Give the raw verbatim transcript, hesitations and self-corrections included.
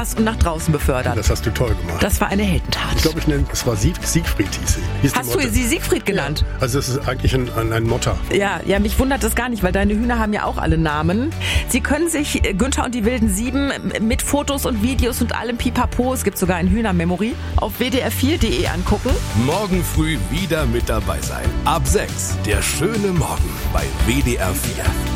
hast und nach draußen befördert. Das hast du toll gemacht. Das war eine Heldentat. Ich glaube, ich nenne, es war Sieg, Siegfried hieß sie. Hieß Hast du sie Siegfried genannt? Ja, also das ist eigentlich ein, ein, ein Motter. Ja, ja, mich wundert das gar nicht, weil deine Hühner haben ja auch alle Namen. Sie können sich Günther und die wilden Sieben mit Fotos und Videos und allem Pipapo, es gibt sogar ein Hühnermemory, auf w d r vier punkt d e angucken. Morgen früh wieder mit dabei sein. Ab sechs. Der schöne Morgen bei W D R vier.